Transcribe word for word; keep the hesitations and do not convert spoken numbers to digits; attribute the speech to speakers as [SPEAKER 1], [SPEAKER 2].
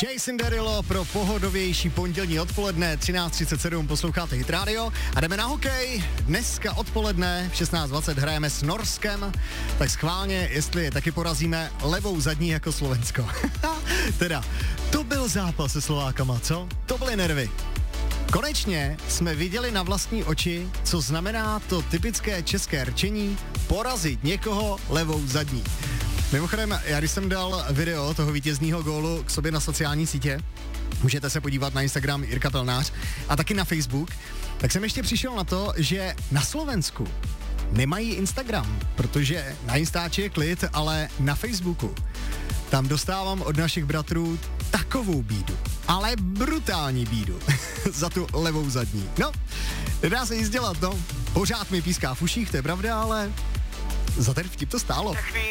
[SPEAKER 1] Jason Derulo pro pohodovější pondělní odpoledne, třináct třicet sedm, posloucháte Hit Radio a jdeme na hokej. Dneska odpoledne v šestnáct dvacet hrajeme s Norskem, tak schválně, jestli je taky porazíme levou zadní jako Slovensko. Teda, to byl zápas se Slovákama, co? To byly nervy. Konečně jsme viděli na vlastní oči, co znamená to typické české rčení porazit někoho levou zadní. Mimochodem, já když jsem dal video toho vítězného gólu k sobě na sociální sítě, můžete se podívat na Instagram Jirka Pelnář a taky na Facebook, tak jsem ještě přišel na to, že na Slovensku nemají Instagram, protože na Instači je klid, ale na Facebooku tam dostávám od našich bratrů takovou bídu, ale brutální bídu za tu levou zadní. No, nedá se nic dělat, no. Pořád mi píská v uších, to je pravda, ale za ten vtip to stálo.